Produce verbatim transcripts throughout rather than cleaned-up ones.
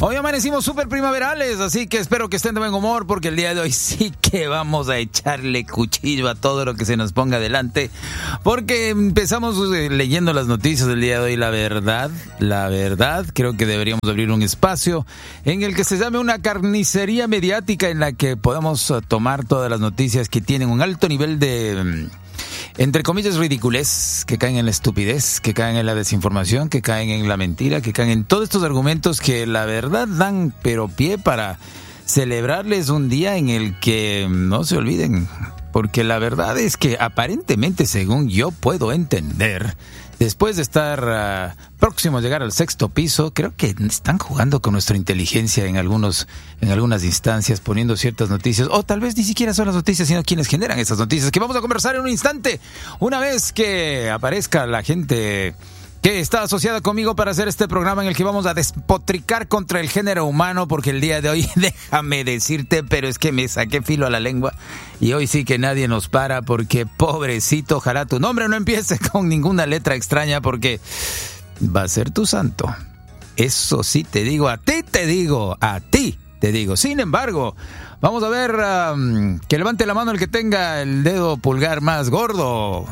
Hoy amanecimos súper primaverales, así que espero que estén de buen humor, porque el día de hoy sí que vamos a echarle cuchillo a todo lo que se nos ponga delante, porque empezamos leyendo las noticias del día de hoy. La verdad, la verdad, creo que deberíamos abrir un espacio en el que se llame una carnicería mediática, en la que podamos tomar todas las noticias que tienen un alto nivel de, entre comillas, ridiculez, que caen en la estupidez, que caen en la desinformación, que caen en la mentira, que caen en todos estos argumentos que la verdad dan pero pie para celebrarles un día en el que no se olviden. Porque la verdad es que aparentemente, según yo puedo entender, después de estar uh, próximo a llegar al sexto piso, creo que están jugando con nuestra inteligencia en algunos, en algunas instancias, poniendo ciertas noticias, o tal vez ni siquiera son las noticias, sino quienes generan esas noticias, que vamos a conversar en un instante, una vez que aparezca la gente que está asociada conmigo para hacer este programa en el que vamos a despotricar contra el género humano, porque el día de hoy, déjame decirte, pero es que me saqué filo a la lengua y hoy sí que nadie nos para, porque pobrecito, ojalá tu nombre no empiece con ninguna letra extraña, porque va a ser tu santo. Eso sí te digo, a ti te digo, a ti te digo. Sin embargo, vamos a ver, um, que levante la mano el que tenga el dedo pulgar más gordo.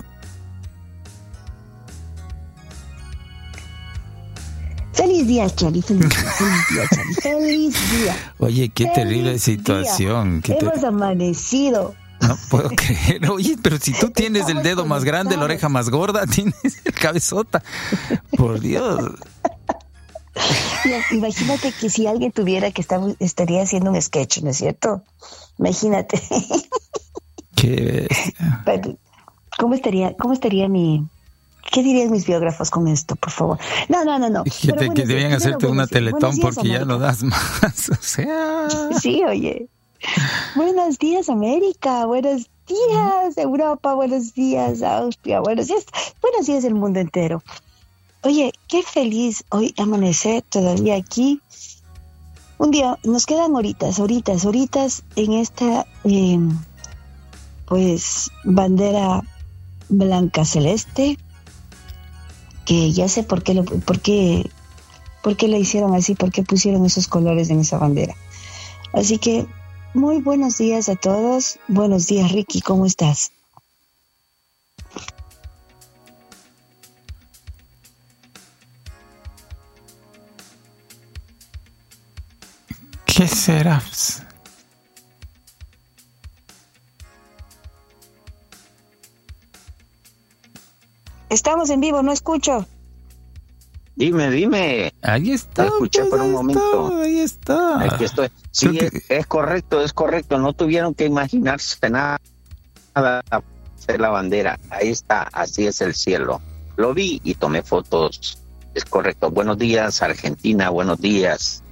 Feliz día, Charlie, feliz día, feliz día, Charlie, feliz día. Oye, qué feliz terrible situación. Qué Hemos ter... amanecido. No puedo creer. Oye, pero si tú tienes Estamos el dedo más grande, la oreja más gorda, tienes el cabezota. Por Dios. Mira, imagínate que si alguien tuviera que estar, estaría haciendo un sketch, ¿no es cierto? Imagínate. Qué bestia. ¿Cómo estaría, cómo estaría mi... ¿Qué dirían mis biógrafos con esto, por favor? No, no, no, no. Que, te, bueno, que debían hacerte una teletón porque días, ya no das más. O sea. Sí, oye. Buenos días, América. Buenos días, Europa. Buenos días, Austria. Buenos días. Buenos días, el mundo entero. Oye, qué feliz hoy amanecer todavía aquí. Un día, nos quedan horitas, horitas, horitas en esta, eh, pues, bandera blanca celeste. Que ya sé por qué, lo, por qué, por qué la hicieron así, por qué pusieron esos colores en esa bandera. Así que, muy buenos días a todos. Buenos días, Ricky, ¿cómo estás? ¿Qué será? Estamos en vivo, no escucho. Dime, dime. Ahí está. Escuché pues, por un ahí momento. Está, ahí está. Aquí estoy. Sí, es, que... es correcto, es correcto. No tuvieron que imaginarse nada de la bandera. Ahí está, así es el cielo. Lo vi y tomé fotos. Es correcto. Buenos días, Argentina. Buenos días.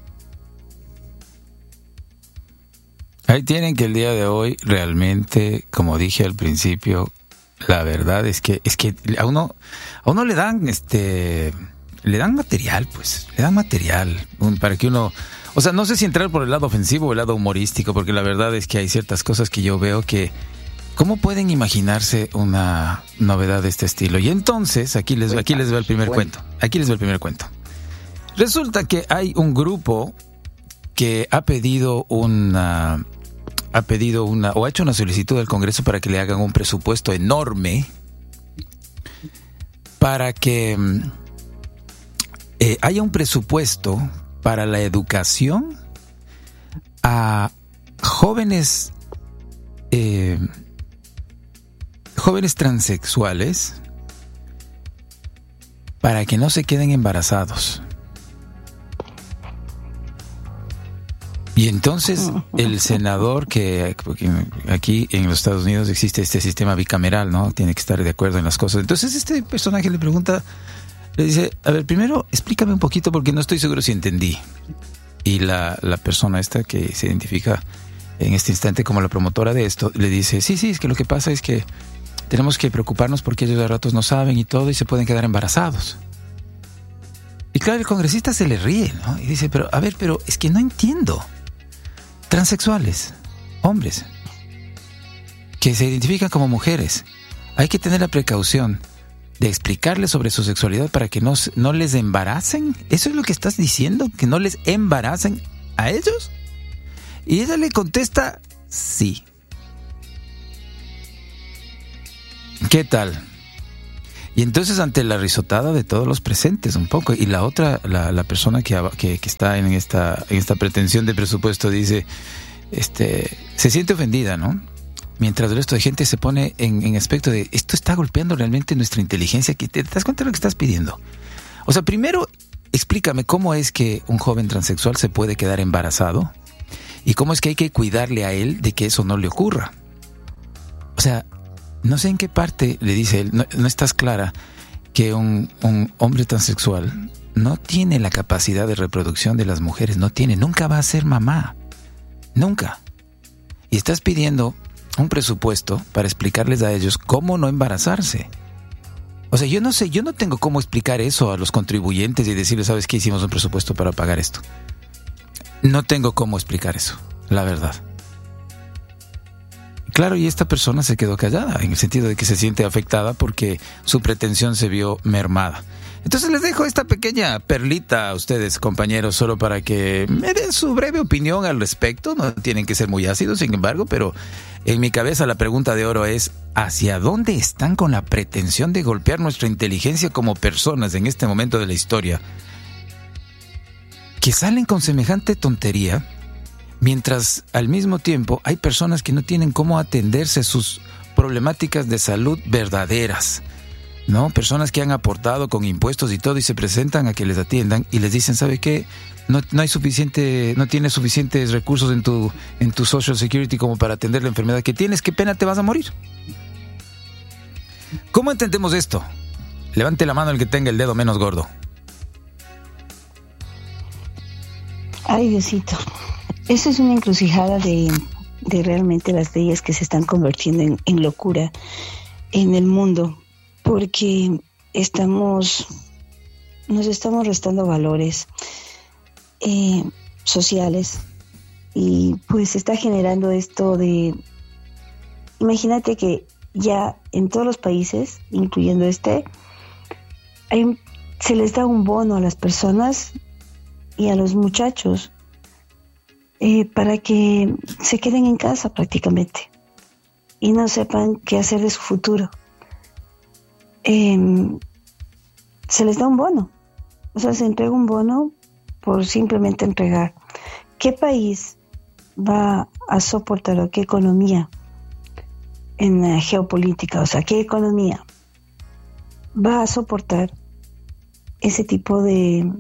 Ahí tienen que el día de hoy realmente, como dije al principio, la verdad es que es que a uno a uno le dan este le dan material, pues, le dan material un, para que uno, o sea, no sé si entrar por el lado ofensivo o el lado humorístico, porque la verdad es que hay ciertas cosas que yo veo que ¿cómo pueden imaginarse una novedad de este estilo? Y entonces, aquí les aquí les va el primer cuento. Aquí les va el primer cuento. Resulta que hay un grupo que ha pedido una ha pedido una o ha hecho una solicitud al Congreso para que le hagan un presupuesto enorme para que eh, haya un presupuesto para la educación a jóvenes eh, jóvenes transexuales para que no se queden embarazados. Y entonces el senador, que aquí en los Estados Unidos existe este sistema bicameral, ¿no? Tiene que estar de acuerdo en las cosas. Entonces este personaje le pregunta, le dice, a ver, primero explícame un poquito porque no estoy seguro si entendí. Y la, la persona esta que se identifica en este instante como la promotora de esto, le dice, sí, sí, es que lo que pasa es que tenemos que preocuparnos porque ellos de ratos no saben y todo y se pueden quedar embarazados. Y claro, el congresista se le ríe, ¿no? Y dice, pero a ver, pero es que no entiendo. Transexuales, hombres, que se identifican como mujeres, hay que tener la precaución de explicarles sobre su sexualidad para que no, no les embaracen. ¿Eso es lo que estás diciendo? ¿Que no les embaracen a ellos? Y ella le contesta, sí. ¿Qué tal? Y entonces ante la risotada de todos los presentes un poco, y la otra, la, la persona que, que, que está en esta, en esta pretensión de presupuesto dice, este, se siente ofendida, ¿no? Mientras el resto de gente se pone en, en aspecto de, esto está golpeando realmente nuestra inteligencia, ¿te, te das cuenta de lo que estás pidiendo? O sea, primero, explícame cómo es que un joven transexual se puede quedar embarazado y cómo es que hay que cuidarle a él de que eso no le ocurra. O sea, no sé en qué parte le dice él, no, no estás clara que un, un hombre transexual no tiene la capacidad de reproducción de las mujeres, no tiene, nunca va a ser mamá, nunca. Y estás pidiendo un presupuesto para explicarles a ellos cómo no embarazarse. O sea, yo no sé, yo no tengo cómo explicar eso a los contribuyentes y decirles, ¿sabes qué? Hicimos un presupuesto para pagar esto. No tengo cómo explicar eso, la verdad. Claro, y esta persona se quedó callada, en el sentido de que se siente afectada porque su pretensión se vio mermada. Entonces les dejo esta pequeña perlita a ustedes, compañeros, solo para que me den su breve opinión al respecto. No tienen que ser muy ácidos, sin embargo, pero en mi cabeza la pregunta de oro es, ¿hacia dónde están con la pretensión de golpear nuestra inteligencia como personas en este momento de la historia? Que salen con semejante tontería, mientras al mismo tiempo hay personas que no tienen cómo atenderse sus problemáticas de salud verdaderas, ¿no? Personas que han aportado con impuestos y todo y se presentan a que les atiendan y les dicen, ¿sabe qué? No, no hay suficiente, no tienes suficientes recursos en tu, en tu Social Security como para atender la enfermedad que tienes, qué pena, te vas a morir. ¿Cómo entendemos esto? Levante la mano el que tenga el dedo menos gordo. Ay, Diosito. Eso es una encrucijada de, de realmente las leyes que se están convirtiendo en, en locura en el mundo, porque estamos, nos estamos restando valores eh, sociales y pues se está generando esto de, imagínate que ya en todos los países, incluyendo este, hay un, se les da un bono a las personas y a los muchachos eh, para que se queden en casa prácticamente y no sepan qué hacer de su futuro. Eh, se les da un bono, o sea, se entrega un bono por simplemente entregar. ¿Qué país va a soportar o qué economía en la geopolítica, o sea, qué economía va a soportar ese tipo de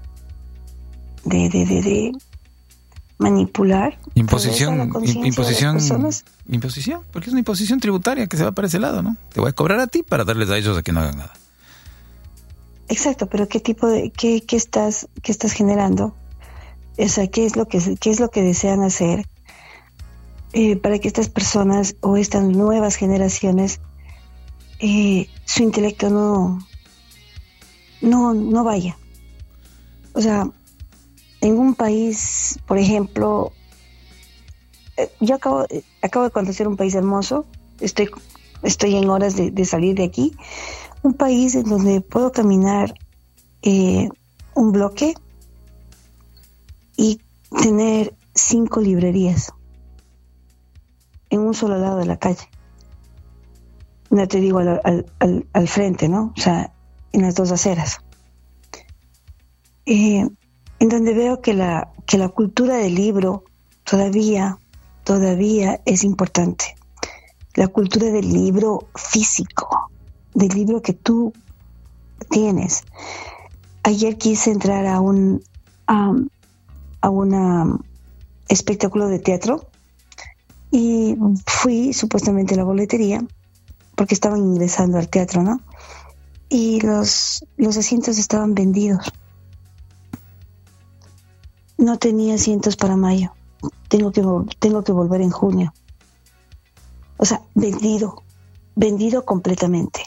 de de de, de manipular, imposición, imposición, imposición, porque es una imposición tributaria que se va para ese lado, ¿no? Te voy a cobrar a ti para darles a ellos a que no hagan nada. Exacto, pero qué tipo de qué qué estás qué estás generando, o sea, qué es lo que qué es lo que desean hacer eh, para que estas personas o estas nuevas generaciones eh, su intelecto no no no vaya, o sea. En un país, por ejemplo, eh, yo acabo, eh, acabo de conocer un país hermoso, estoy, estoy en horas de, de salir de aquí, un país en donde puedo caminar eh, un bloque y tener cinco librerías en un solo lado de la calle. No te digo al, al, al, al frente, ¿no? O sea, en las dos aceras. Eh, en donde veo que la que la cultura del libro todavía todavía es importante. La cultura del libro físico, del libro que tú tienes. Ayer quise entrar a un a, a un espectáculo de teatro y fui supuestamente a la boletería porque estaban ingresando al teatro, ¿no? Y los los asientos estaban vendidos. No tenía asientos para mayo. Tengo que tengo que volver en junio. O sea, vendido, vendido completamente.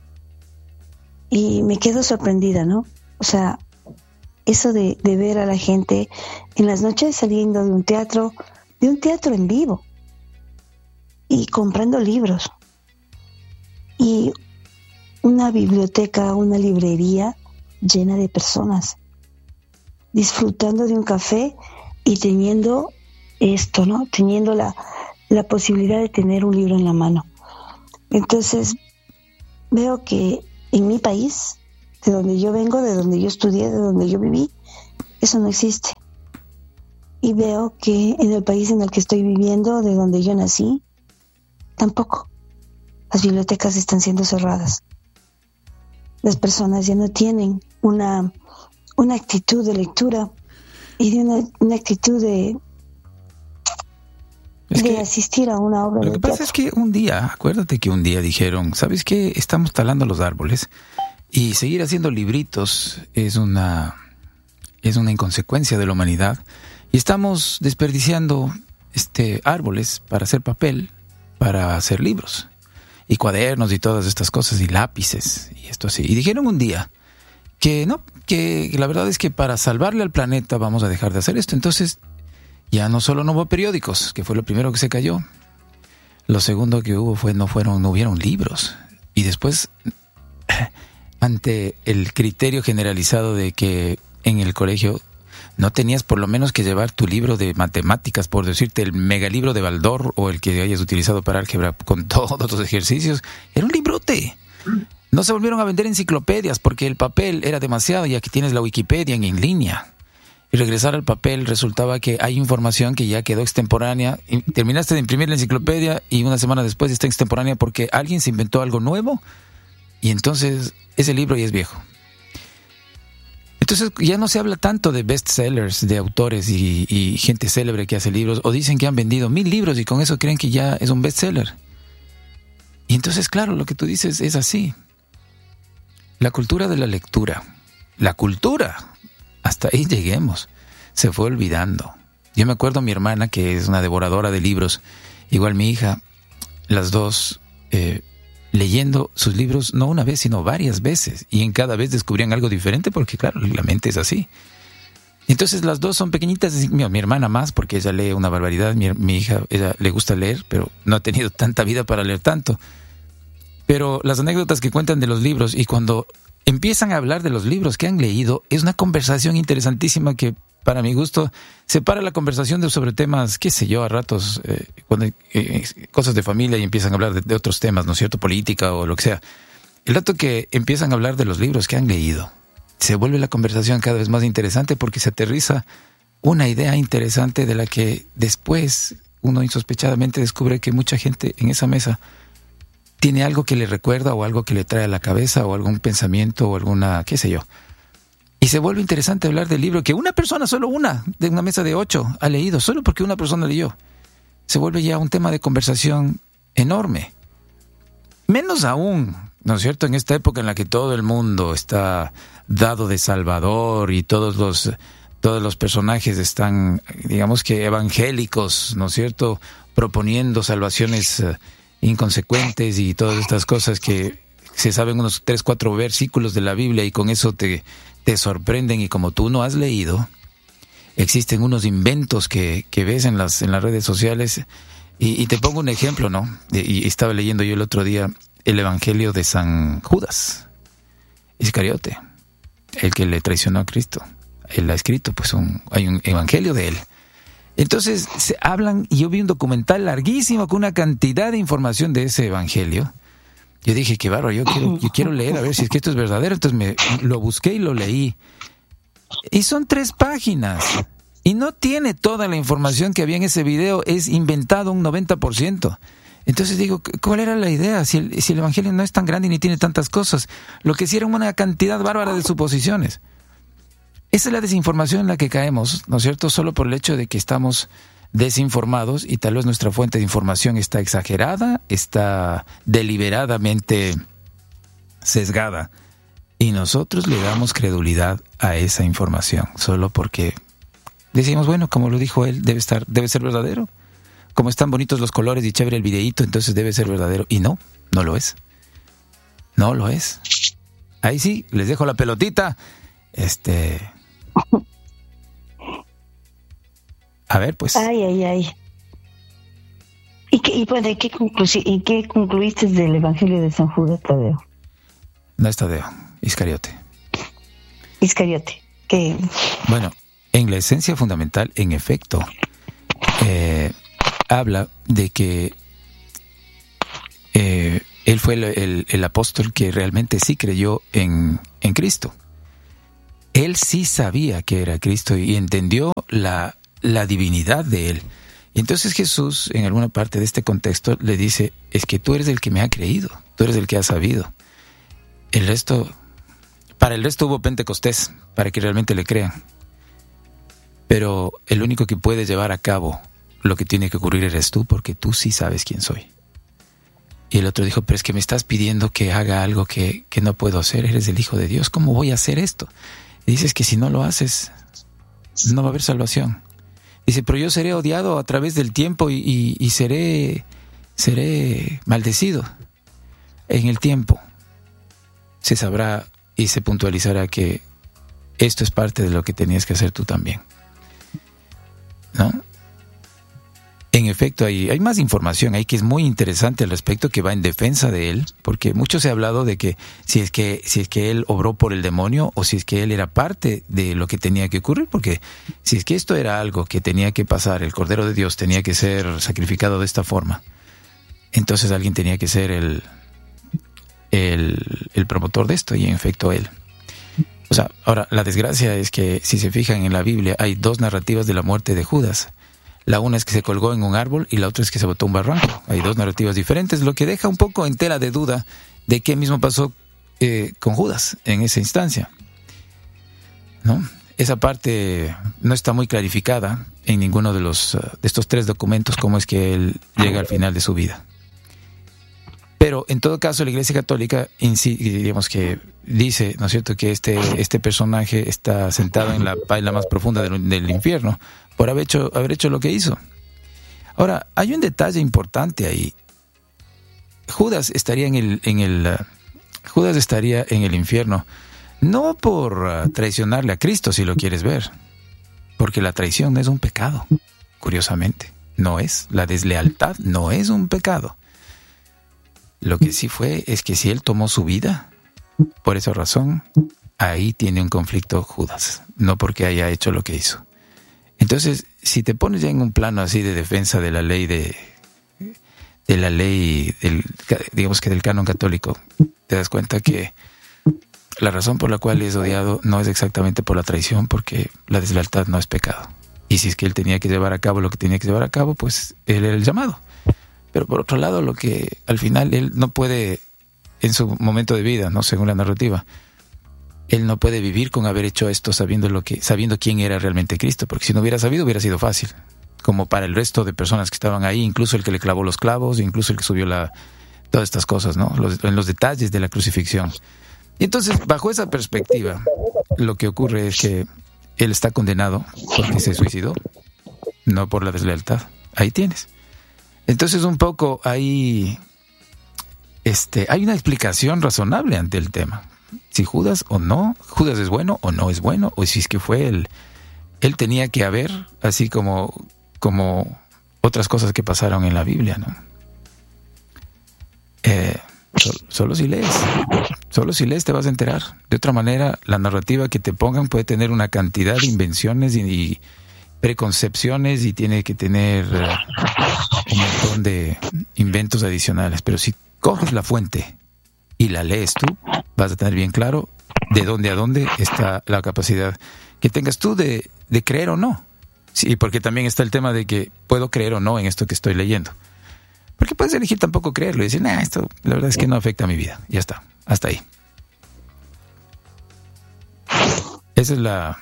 Y me quedo sorprendida, ¿no? O sea, eso de, de ver a la gente en las noches saliendo de un teatro, de un teatro en vivo y comprando libros. Y una biblioteca, una librería llena de personas, disfrutando de un café y teniendo esto, ¿no? Teniendo la, la posibilidad de tener un libro en la mano. Entonces, veo que en mi país, de donde yo vengo, de donde yo estudié, de donde yo viví, eso no existe. Y veo que en el país en el que estoy viviendo, de donde yo nací, tampoco. Las bibliotecas están siendo cerradas. Las personas ya no tienen una, una actitud de lectura y de una, una actitud de, es de que, asistir a una obra de teatro. Lo que pasa es que un día, acuérdate que un día dijeron, ¿sabes qué? Estamos talando los árboles y seguir haciendo libritos es una, es una inconsecuencia de la humanidad y estamos desperdiciando este, árboles para hacer papel, para hacer libros y cuadernos y todas estas cosas y lápices y esto así. Y dijeron un día que no, que la verdad es que para salvarle al planeta vamos a dejar de hacer esto. Entonces ya no solo no hubo periódicos, que fue lo primero que se cayó. Lo segundo que hubo fue no fueron no hubieron libros. Y después, ante el criterio generalizado de que en el colegio no tenías por lo menos que llevar tu libro de matemáticas, por decirte el megalibro de Baldor o el que hayas utilizado para álgebra con todos los ejercicios, era un librote. No se volvieron a vender enciclopedias porque el papel era demasiado y aquí tienes la Wikipedia en, en línea. Y regresar al papel resultaba que hay información que ya quedó extemporánea. Y terminaste de imprimir la enciclopedia y una semana después está extemporánea porque alguien se inventó algo nuevo y entonces ese libro ya es viejo. Entonces ya no se habla tanto de bestsellers, de autores y, y gente célebre que hace libros, o dicen que han vendido mil libros y con eso creen que ya es un bestseller. Y entonces, claro, lo que tú dices es así. La cultura de la lectura, la cultura, hasta ahí lleguemos, se fue olvidando. Yo me acuerdo a mi hermana, que es una devoradora de libros, igual mi hija, las dos eh, leyendo sus libros no una vez, sino varias veces, y en cada vez descubrían algo diferente, porque claro, la mente es así. Entonces las dos son pequeñitas, mi, mi hermana más, porque ella lee una barbaridad, mi, mi hija, ella le gusta leer, pero no ha tenido tanta vida para leer tanto. Pero las anécdotas que cuentan de los libros, y cuando empiezan a hablar de los libros que han leído, es una conversación interesantísima que, para mi gusto, separa la conversación de sobre temas, qué sé yo, a ratos, eh, cuando, eh, cosas de familia y empiezan a hablar de, de otros temas, ¿no es cierto?, política o lo que sea. El rato que empiezan a hablar de los libros que han leído, se vuelve la conversación cada vez más interesante porque se aterriza una idea interesante de la que después uno insospechadamente descubre que mucha gente en esa mesa tiene algo que le recuerda o algo que le trae a la cabeza o algún pensamiento o alguna, qué sé yo. Y se vuelve interesante hablar del libro que una persona, solo una, de una mesa de ocho, ha leído, solo porque una persona leyó. Se vuelve ya un tema de conversación enorme. Menos aún, ¿no es cierto?, en esta época en la que todo el mundo está dado de salvador y todos los, todos los personajes están, digamos que evangélicos, ¿no es cierto?, proponiendo salvaciones uh, inconsecuentes y todas estas cosas que se saben unos tres, cuatro versículos de la Biblia y con eso te, te sorprenden, y como tú no has leído, existen unos inventos que, que ves en las, en las redes sociales. Y, y te pongo un ejemplo, ¿no? Y estaba leyendo yo el otro día el Evangelio de San Judas Iscariote, el que le traicionó a Cristo. Él ha escrito, pues un, hay un Evangelio de él. Entonces se hablan, y yo vi un documental larguísimo con una cantidad de información de ese Evangelio. Yo dije, qué bárbaro, yo quiero, yo quiero leer a ver si es que esto es verdadero. Entonces me lo busqué y lo leí. Y son tres páginas. Y no tiene toda la información que había en ese video, es inventado un noventa por ciento. Entonces digo, ¿cuál era la idea? Si el, si el Evangelio no es tan grande ni tiene tantas cosas, lo que sí era una cantidad bárbara de suposiciones. Esa es la desinformación en la que caemos, ¿no es cierto? Solo por el hecho de que estamos desinformados y tal vez nuestra fuente de información está exagerada, está deliberadamente sesgada. Y nosotros le damos credulidad a esa información, solo porque decimos, bueno, como lo dijo él, debe estar, debe ser verdadero. Como están bonitos los colores y chévere el videíto, entonces debe ser verdadero. Y no, no lo es. No lo es. Ahí sí, les dejo la pelotita. Este... A ver, pues. Ay, ay, ay. ¿Y qué, y, bueno, ¿y qué, conclu- ¿y qué concluiste del Evangelio de San Judas Tadeo? No es Tadeo, Iscariote. Iscariote, que... Bueno, en la esencia fundamental, en efecto, eh, habla de que eh, él fue el, el, el apóstol que realmente sí creyó en, en Cristo. Él sí sabía que era Cristo y entendió la, la divinidad de él. Y entonces Jesús, en alguna parte de este contexto, le dice, es que tú eres el que me ha creído, tú eres el que ha sabido. El resto, para el resto hubo Pentecostés, para que realmente le crean. Pero el único que puede llevar a cabo lo que tiene que ocurrir eres tú, porque tú sí sabes quién soy. Y el otro dijo, pero es que me estás pidiendo que haga algo que, que no puedo hacer, eres el Hijo de Dios, ¿cómo voy a hacer esto? Y dices que si no lo haces, no va a haber salvación. Dice, pero yo seré odiado a través del tiempo y, y, y seré, seré maldecido. En el tiempo se sabrá y se puntualizará que esto es parte de lo que tenías que hacer tú también, ¿no? En efecto, hay, hay más información ahí que es muy interesante al respecto, que va en defensa de él, porque mucho se ha hablado de que si es que si es que él obró por el demonio o si es que él era parte de lo que tenía que ocurrir, porque si es que esto era algo que tenía que pasar, el Cordero de Dios tenía que ser sacrificado de esta forma, entonces alguien tenía que ser el, el, el promotor de esto, y en efecto él. O sea, ahora, la desgracia es que si se fijan en la Biblia hay dos narrativas de la muerte de Judas. La una es que se colgó en un árbol y la otra es que se botó un barranco. Hay dos narrativas diferentes, lo que deja un poco en tela de duda de qué mismo pasó eh, con Judas en esa instancia, ¿no? Esa parte no está muy clarificada en ninguno de los uh, de estos tres documentos, cómo es que él llega al final de su vida. Pero en todo caso la Iglesia Católica, digamos que dice, ¿no es cierto?, que este este personaje está sentado en la paila más profunda del, del infierno por haber hecho, haber hecho lo que hizo. Ahora, hay un detalle importante ahí. Judas estaría en el, en el uh, Judas estaría en el infierno, no por uh, traicionarle a Cristo, si lo quieres ver, porque la traición no es un pecado, curiosamente. No es. La deslealtad no es un pecado. Lo que sí fue es que si él tomó su vida, por esa razón, ahí tiene un conflicto Judas, no porque haya hecho lo que hizo. Entonces, si te pones ya en un plano así de defensa de la ley de, de la ley, del, digamos que del canon católico, te das cuenta que la razón por la cual es odiado no es exactamente por la traición, porque la deslealtad no es pecado. Y si es que él tenía que llevar a cabo lo que tenía que llevar a cabo, pues él era el llamado. Pero por otro lado, lo que al final él no puede, en su momento de vida, no según la narrativa, él no puede vivir con haber hecho esto sabiendo lo que, sabiendo quién era realmente Cristo, porque si no hubiera sabido hubiera sido fácil, como para el resto de personas que estaban ahí, incluso el que le clavó los clavos, incluso el que subió la, todas estas cosas, ¿no? Los, en los detalles de la crucifixión. Y entonces, bajo esa perspectiva, lo que ocurre es que él está condenado porque se suicidó, no por la deslealtad. Ahí tienes. Entonces, un poco ahí, este, hay una explicación razonable ante el tema. Si Judas o no, Judas es bueno o no es bueno, o si es que fue él, él tenía que haber, así como, como otras cosas que pasaron en la Biblia, ¿no? Eh, solo, solo si lees, solo si lees te vas a enterar. De otra manera, la narrativa que te pongan puede tener una cantidad de invenciones y, y preconcepciones y tiene que tener uh, un montón de inventos adicionales. Pero si coges la fuente y la lees tú, vas a tener bien claro de dónde a dónde está la capacidad que tengas tú de, de creer o no. Sí, porque también está el tema de que puedo creer o no en esto que estoy leyendo. Porque puedes elegir tampoco creerlo y decir, nah, esto la verdad es que no afecta a mi vida. Ya está, hasta ahí. Esa es la...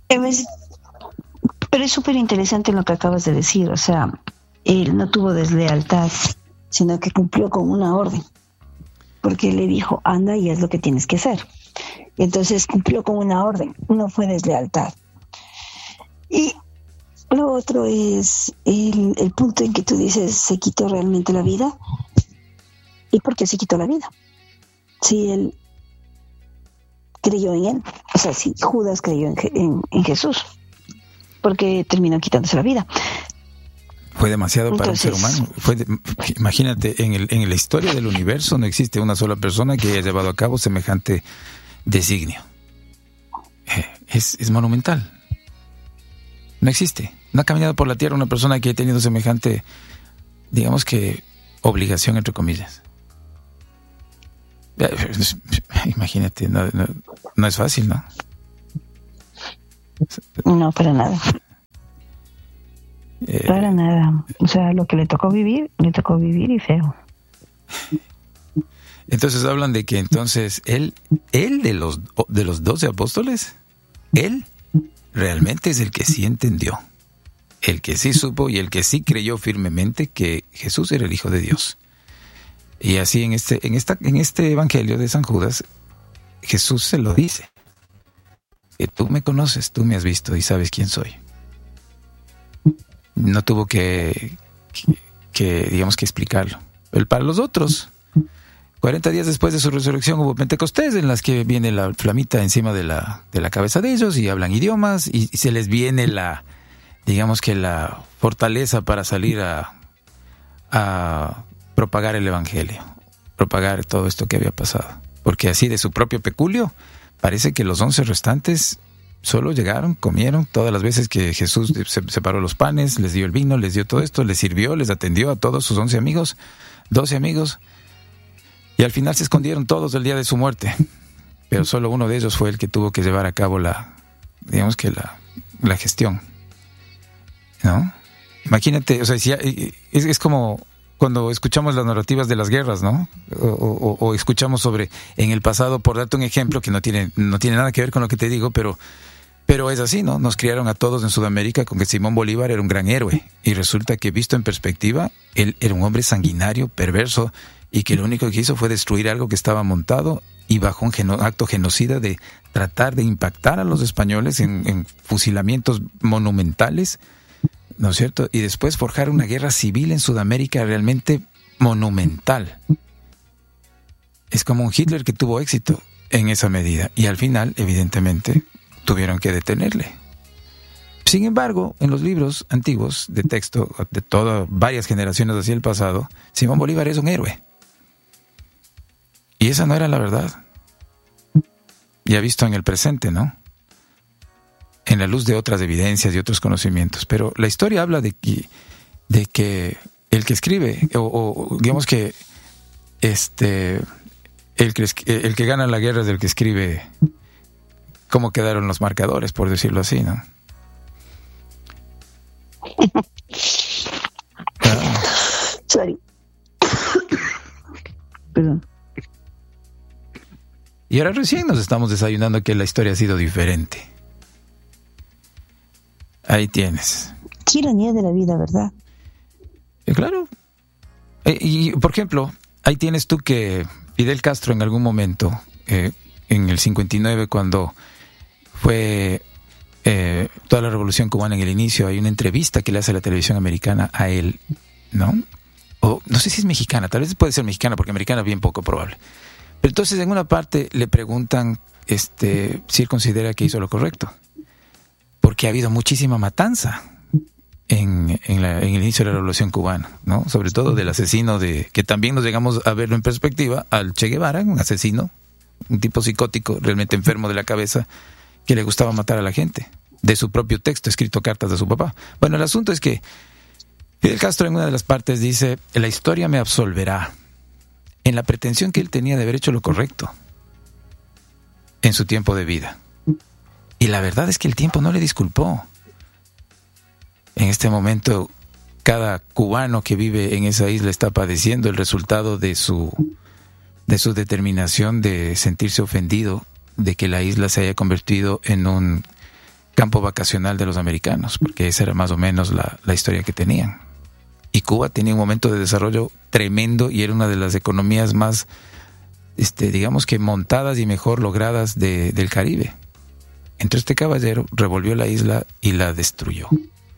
Pero es súper interesante lo que acabas de decir. O sea, él no tuvo deslealtad, sino que cumplió con una orden. Porque le dijo, anda y haz lo que tienes que hacer. Y entonces cumplió con una orden, no fue deslealtad. Y lo otro es el, el punto en que tú dices, ¿se quitó realmente la vida? ¿Y por qué se quitó la vida? Si él creyó en él, o sea, si Judas creyó en, en, en Jesús, ¿por qué terminó quitándose la vida? Fue demasiado para Entonces, un ser humano. Fue de, imagínate, en, el, en la historia del universo no existe una sola persona que haya llevado a cabo semejante designio. Eh, es, es monumental. No existe. No ha caminado por la tierra una persona que haya tenido semejante, digamos que, obligación, entre comillas. Imagínate, no, no, no es fácil, ¿no? No, para nada. Eh, Para nada. O sea, lo que le tocó vivir, le tocó vivir y feo. Entonces hablan de que entonces él, él de los de los doce apóstoles, él realmente es el que sí entendió, el que sí supo y el que sí creyó firmemente que Jesús era el Hijo de Dios. Y así en este, en esta, en este Evangelio de San Judas, Jesús se lo dice: que tú me conoces, tú me has visto y sabes quién soy. No tuvo que, que, que digamos que explicarlo. Pero para los otros, cuarenta días después de su resurrección hubo Pentecostés, en las que viene la flamita encima de la, de la cabeza de ellos y hablan idiomas y, y se les viene la, digamos que la fortaleza para salir a, a propagar el evangelio, propagar todo esto que había pasado. Porque así de su propio peculio, parece que los once restantes solo llegaron, comieron todas las veces que Jesús separó los panes, les dio el vino, les dio todo esto, les sirvió, les atendió a todos sus once amigos, doce amigos, y al final se escondieron todos el día de su muerte. Pero solo uno de ellos fue el que tuvo que llevar a cabo la, digamos que la, la gestión, ¿no? Imagínate, o sea, si, es, es como cuando escuchamos las narrativas de las guerras, ¿no? O, o, o escuchamos sobre en el pasado, por darte un ejemplo que no tiene, no tiene nada que ver con lo que te digo, pero, pero es así, ¿no? Nos criaron a todos en Sudamérica con que Simón Bolívar era un gran héroe, y resulta que visto en perspectiva, él era un hombre sanguinario, perverso, y que lo único que hizo fue destruir algo que estaba montado y bajo un geno, acto genocida de tratar de impactar a los españoles en, en fusilamientos monumentales, ¿no es cierto? Y después forjar una guerra civil en Sudamérica realmente monumental. Es como un Hitler que tuvo éxito en esa medida. Y al final, evidentemente, tuvieron que detenerle. Sin embargo, en los libros antiguos de texto, de todas, varias generaciones hacia el pasado, Simón Bolívar es un héroe. Y esa no era la verdad. Ya visto en el presente, ¿no? En la luz de otras evidencias y otros conocimientos. Pero la historia habla de que, de que el que escribe, o, o digamos que este el que, el que gana la guerra es el que escribe cómo quedaron los marcadores, por decirlo así, ¿no? Ah. Sorry. Perdón. Y ahora recién nos estamos desayunando que la historia ha sido diferente. Ahí tienes. Qué ironía de la vida, ¿verdad? Eh, claro. Eh, y, por ejemplo, ahí tienes tú que Fidel Castro en algún momento, eh, en el cincuenta y nueve, cuando fue eh, toda la revolución cubana en el inicio, hay una entrevista que le hace la televisión americana a él, ¿no? O no sé si es mexicana, tal vez puede ser mexicana, porque americana es bien poco probable. Pero entonces en una parte le preguntan este, si él considera que hizo lo correcto. Porque ha habido muchísima matanza en, en, la, en el inicio de la Revolución Cubana, ¿no? Sobre todo del asesino de, que también nos llegamos a verlo en perspectiva, al Che Guevara, un asesino, un tipo psicótico, realmente enfermo de la cabeza, que le gustaba matar a la gente, de su propio texto, escrito cartas de su papá. Bueno, el asunto es que Fidel Castro en una de las partes dice: la historia me absolverá, en la pretensión que él tenía de haber hecho lo correcto en su tiempo de vida. Y la verdad es que el tiempo no le disculpó. En este momento, cada cubano que vive en esa isla está padeciendo el resultado de su, de su determinación de sentirse ofendido de que la isla se haya convertido en un campo vacacional de los americanos, porque esa era más o menos la, la historia que tenían. Y Cuba tenía un momento de desarrollo tremendo y era una de las economías más, este, digamos que montadas y mejor logradas de, del Caribe. Entonces este caballero revolvió la isla y la destruyó.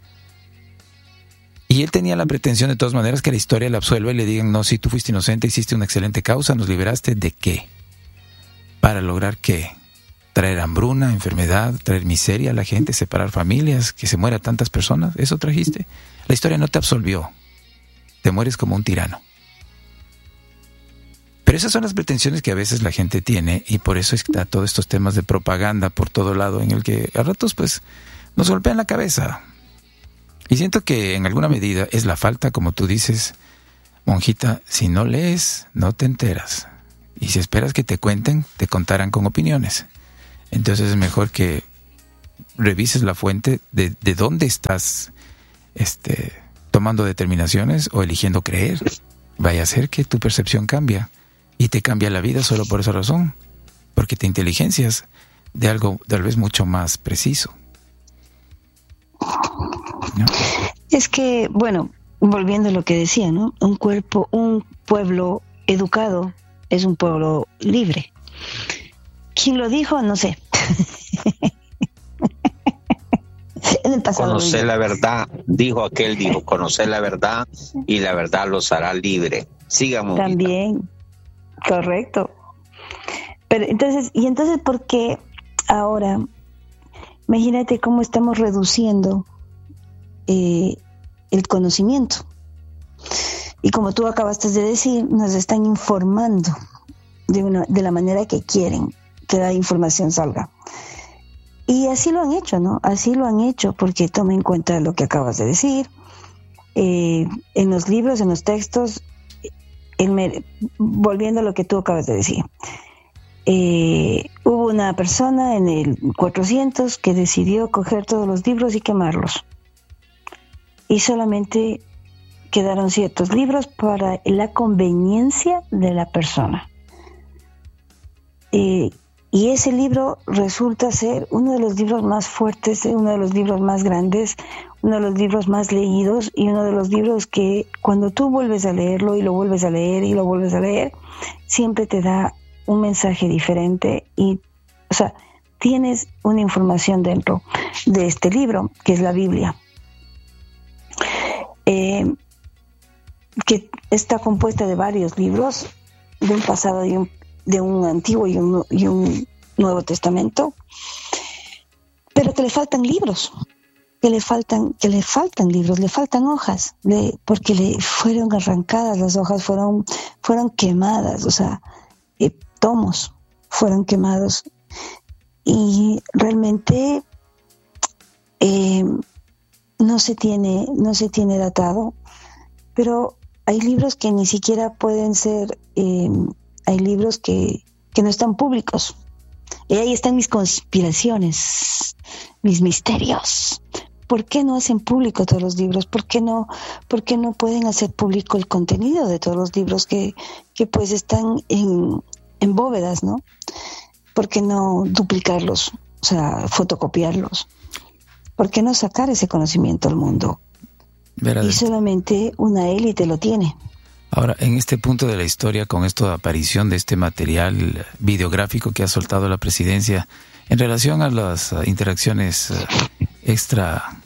Y él tenía la pretensión de todas maneras que la historia le absuelva y le digan: no, si tú fuiste inocente, hiciste una excelente causa, nos liberaste. ¿De qué? ¿Para lograr qué? Traer hambruna, enfermedad, traer miseria a la gente, separar familias, que se mueran tantas personas. ¿Eso trajiste? La historia no te absolvió. Te mueres como un tirano. Pero esas son las pretensiones que a veces la gente tiene, y por eso está todos estos temas de propaganda por todo lado, en el que a ratos pues nos golpean la cabeza. Y siento que en alguna medida es la falta, como tú dices, monjita, si no lees, no te enteras. Y si esperas que te cuenten, te contarán con opiniones. Entonces es mejor que revises la fuente de, de dónde estás este, tomando determinaciones o eligiendo creer. Vaya a ser que tu percepción cambia y te cambia la vida solo por esa razón, porque te inteligencias de algo tal vez mucho más preciso, ¿no? Es que, bueno, volviendo a lo que decía, ¿no? Un cuerpo, un pueblo educado es un pueblo libre. ¿Quién lo dijo? No sé. En el pasado. Conocer la verdad, dijo aquel, dijo, conocer la verdad y la verdad los hará libre. Sigamos. También, correcto. Pero entonces, y entonces, ¿por qué ahora? Imagínate cómo estamos reduciendo eh, el conocimiento. Y como tú acabaste de decir, nos están informando de una, de la manera que quieren que la información salga. Y así lo han hecho, ¿no? Así lo han hecho, porque toma en cuenta lo que acabas de decir. Eh, en los libros, en los textos, el, volviendo a lo que tú acabas de decir. Eh, hubo una persona en el cuatrocientos que decidió coger todos los libros y quemarlos. Y solamente quedaron ciertos libros para la conveniencia de la persona. Eh, y ese libro resulta ser uno de los libros más fuertes, uno de los libros más grandes, uno de los libros más leídos y uno de los libros que cuando tú vuelves a leerlo y lo vuelves a leer y lo vuelves a leer, siempre te da un mensaje diferente y, o sea, tienes una información dentro de este libro, que es la Biblia, eh, que está compuesta de varios libros, de un pasado y un de un antiguo y un, y un Nuevo Testamento, pero que le faltan libros, que le faltan, que le faltan libros, le faltan hojas, le, porque le fueron arrancadas las hojas, fueron, fueron quemadas, o sea, eh, tomos fueron quemados, y realmente eh, no se tiene, no se tiene datado, pero hay libros que ni siquiera pueden ser eh, hay libros que, que no están públicos. Y ahí están mis conspiraciones, mis misterios. ¿Por qué no hacen público todos los libros? ¿Por qué no, por qué no pueden hacer público el contenido de todos los libros que, que pues están en, en bóvedas, ¿no? ¿Por qué no duplicarlos? O sea, fotocopiarlos. ¿Por qué no sacar ese conocimiento al mundo? Y solamente una élite lo tiene. Ahora, en este punto de la historia, con esta aparición de este material videográfico que ha soltado la presidencia en relación a las uh, interacciones uh, extra,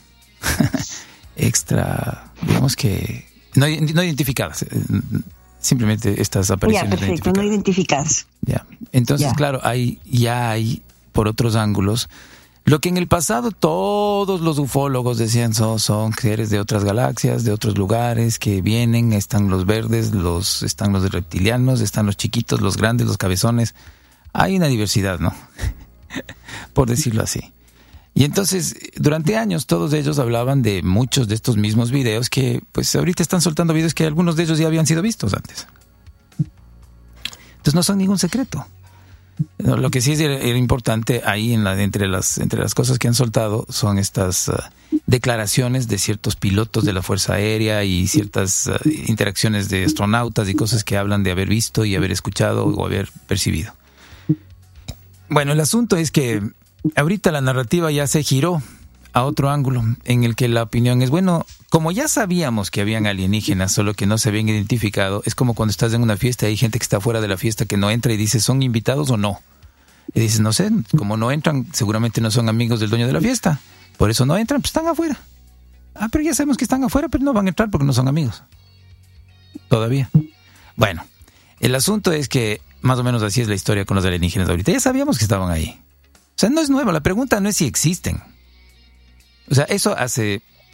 extra, digamos que no, no identificadas, simplemente estas apariciones ya, perfecto, no identificadas. Ya, entonces, ya. Claro, hay ya hay por otros ángulos. Lo que en el pasado todos los ufólogos decían son, son seres de otras galaxias, de otros lugares que vienen, están los verdes, los están los reptilianos, están los chiquitos, los grandes, los cabezones. Hay una diversidad, ¿no? Por decirlo así. Y entonces, durante años todos ellos hablaban de muchos de estos mismos videos que, pues ahorita están soltando videos que algunos de ellos ya habían sido vistos antes. Entonces no son ningún secreto. Lo que sí es era importante ahí en la, entre las entre las cosas que han soltado son estas uh, declaraciones de ciertos pilotos de la Fuerza Aérea y ciertas uh, interacciones de astronautas y cosas que hablan de haber visto y haber escuchado o haber percibido. Bueno, el asunto es que ahorita la narrativa ya se giró a otro ángulo en el que la opinión es, bueno, como ya sabíamos que habían alienígenas, solo que no se habían identificado, es como cuando estás en una fiesta y hay gente que está fuera de la fiesta que no entra y dice, ¿son invitados o no? Y dices, no sé, como no entran, seguramente no son amigos del dueño de la fiesta, por eso no entran, pues están afuera. Ah, pero ya sabemos que están afuera, pero no van a entrar porque no son amigos. Todavía. Bueno, el asunto es que más o menos así es la historia con los alienígenas ahorita. Ya sabíamos que estaban ahí. O sea, no es nuevo, la pregunta no es si existen. O sea, eso hace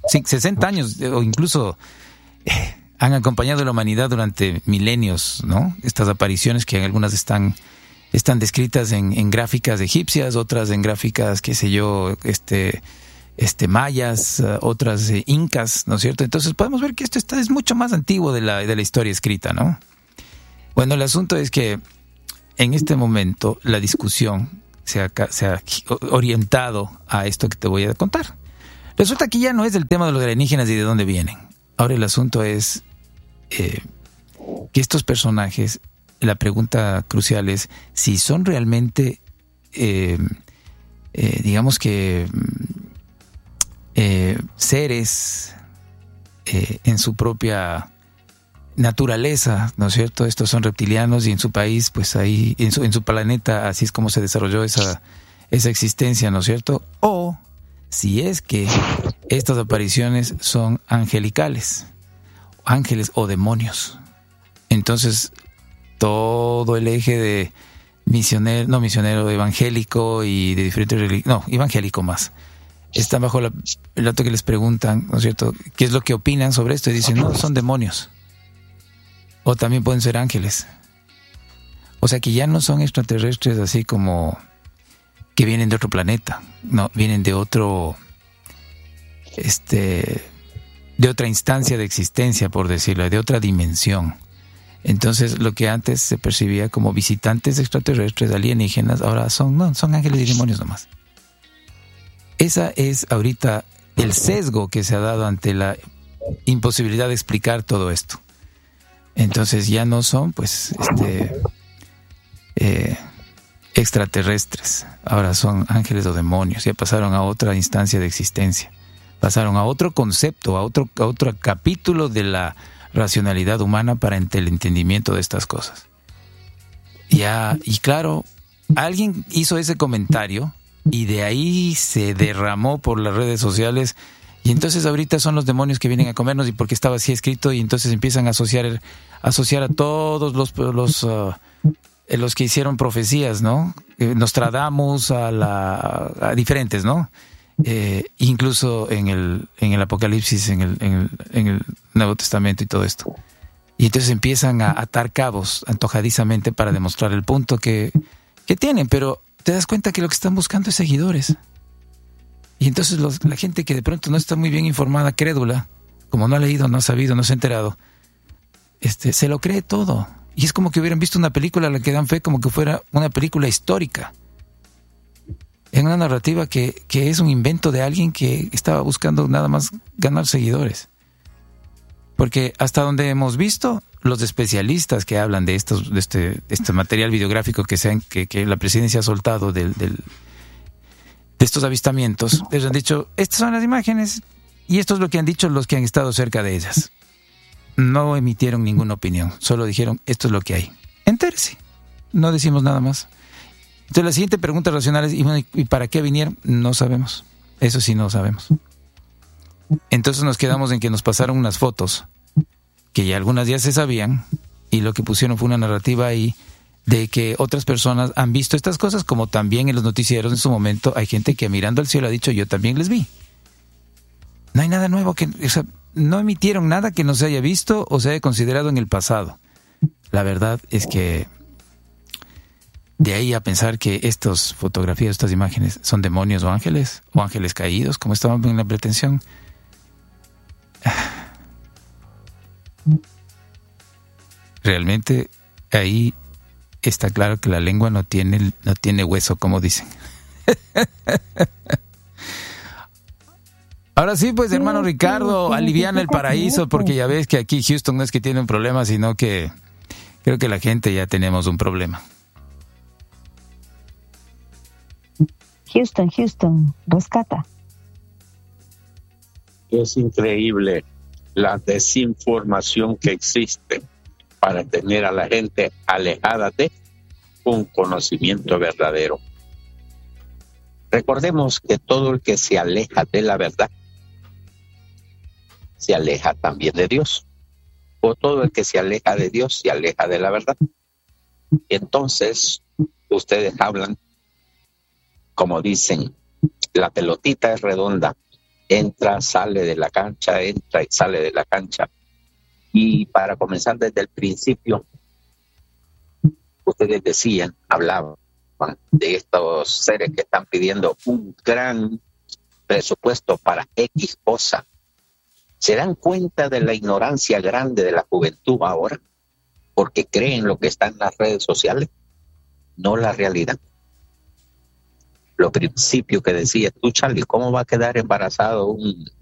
sesenta años o incluso eh, han acompañado a la humanidad durante milenios, ¿no? Estas apariciones que algunas están están descritas en, en gráficas egipcias, otras en gráficas, qué sé yo, este este mayas, uh, otras eh, incas, ¿no es cierto? Entonces podemos ver que esto está, es mucho más antiguo de la de la historia escrita, ¿no? Bueno, el asunto es que en este momento la discusión se ha, se ha orientado a esto que te voy a contar. Resulta que ya no es el tema de los alienígenas y de dónde vienen. Ahora el asunto es eh, que estos personajes, la pregunta crucial es si son realmente, eh, eh, digamos que, eh, seres eh, en su propia naturaleza, ¿no es cierto? Estos son reptilianos y en su país, pues ahí, en su, en su planeta, así es como se desarrolló esa, esa existencia, ¿no es cierto? O si es que estas apariciones son angelicales, ángeles o demonios. Entonces, todo el eje de misionero, no misionero, evangélico y de diferentes religiones, no, evangélico más, están bajo la, el dato que les preguntan, ¿no es cierto?, ¿qué es lo que opinan sobre esto? Y dicen, no, son demonios. O también pueden ser ángeles. O sea que ya no son extraterrestres así como que vienen de otro planeta, no, vienen de otro, este, de otra instancia de existencia, por decirlo, de otra dimensión. Entonces, lo que antes se percibía como visitantes extraterrestres, alienígenas, ahora son, no, son ángeles y demonios nomás. Esa es ahorita el sesgo que se ha dado ante la imposibilidad de explicar todo esto. Entonces ya no son, pues, este, eh, extraterrestres. Ahora son ángeles o demonios. Ya pasaron a otra instancia de existencia. Pasaron a otro concepto, a otro, a otro capítulo de la racionalidad humana para el entendimiento de estas cosas. Ya, y claro, alguien hizo ese comentario y de ahí se derramó por las redes sociales. Y entonces ahorita son los demonios que vienen a comernos y porque estaba así escrito y entonces empiezan a asociar asociar a todos los los uh, los que hicieron profecías, ¿no? Eh, Nostradamus, a la a diferentes, ¿no? Eh, incluso en el en el Apocalipsis, en el, en el en el Nuevo Testamento y todo esto. Y entonces empiezan a atar cabos antojadizamente para demostrar el punto que que tienen, pero te das cuenta que lo que están buscando es seguidores. Y entonces los, la gente que de pronto no está muy bien informada, crédula, como no ha leído, no ha sabido, no se ha enterado, este, se lo cree todo. Y es como que hubieran visto una película a la que dan fe como que fuera una película histórica. En una narrativa que, que es un invento de alguien que estaba buscando nada más ganar seguidores. Porque hasta donde hemos visto, los especialistas que hablan de, estos, de este, este material videográfico que, sean, que, que la presidencia ha soltado del... del de estos avistamientos, les han dicho, estas son las imágenes y esto es lo que han dicho los que han estado cerca de ellas. No emitieron ninguna opinión, solo dijeron, esto es lo que hay. Entérese, no decimos nada más. Entonces la siguiente pregunta racional es, ¿y para qué vinieron? No sabemos, eso sí no sabemos. Entonces nos quedamos en que nos pasaron unas fotos, que ya algunas ya se sabían, y lo que pusieron fue una narrativa ahí, de que otras personas han visto estas cosas, como también en los noticieros en su momento hay gente que mirando al cielo ha dicho, yo también les vi. No hay nada nuevo, que, o sea, no emitieron nada que no se haya visto o se haya considerado en el pasado. La verdad es que de ahí a pensar que estas fotografías, estas imágenes son demonios o ángeles, o ángeles caídos, como estaban en la pretensión. Realmente ahí está claro que la lengua no tiene, no tiene hueso, como dicen. Ahora sí, pues, hermano Ricardo, aliviana el paraíso, porque ya ves que aquí Houston no es que tiene un problema, sino que creo que la gente ya tenemos un problema. Houston, Houston, rescata. Es increíble la desinformación que existe para tener a la gente alejada de un conocimiento verdadero. Recordemos que todo el que se aleja de la verdad se aleja también de Dios, o todo el que se aleja de Dios se aleja de la verdad. Entonces ustedes hablan, como dicen, la pelotita es redonda entra, sale de la cancha, entra y sale de la cancha. Y para comenzar desde el principio, ustedes decían, hablaban de estos seres que están pidiendo un gran presupuesto para X cosa. ¿Se dan cuenta de la ignorancia grande de la juventud ahora? Porque creen lo que está en las redes sociales, no la realidad. Lo principio que decía tú, Charlie, ¿cómo va a quedar embarazado un